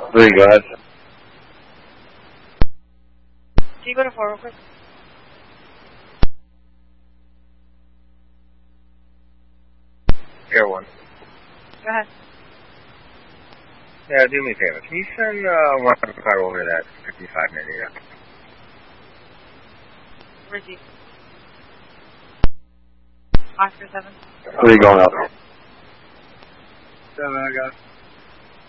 3, go ahead. Can you go to 4 real quick? Air 1. Go ahead. Yeah, do me a favor. Can you send 155 over to that 55 minute? Receive. Oscar 7. 3 going up. 7, I got it.